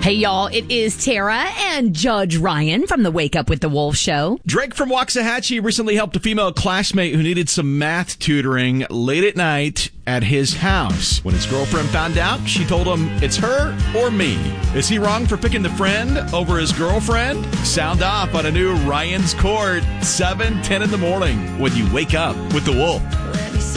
Hey, y'all, it is Tara and Judge Ryan from the Wake Up with the Wolf show. Drake from Waxahachie recently helped a female classmate who needed some math tutoring late at night at his house. When his girlfriend found out, she told him it's her or me. Is he wrong for picking the friend over his girlfriend? Sound off on a new Ryan's Court, 7:10 in the morning when you wake up with the Wolf.